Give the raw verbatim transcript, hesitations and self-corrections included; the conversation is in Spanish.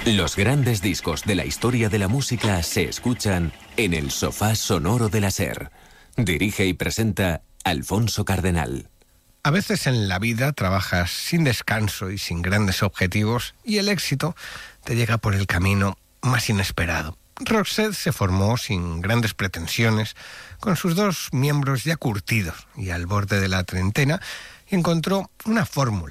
Los grandes discos de la historia de la música se escuchan en el sofá sonoro de la SER. Dirige y presenta Alfonso Cardenal. A veces en la vida trabajas sin descanso y sin grandes objetivos y el éxito te llega por el camino más inesperado. Roxette se formó sin grandes pretensiones, con sus dos miembros ya curtidos y al borde de la treintena, y encontró una fórmula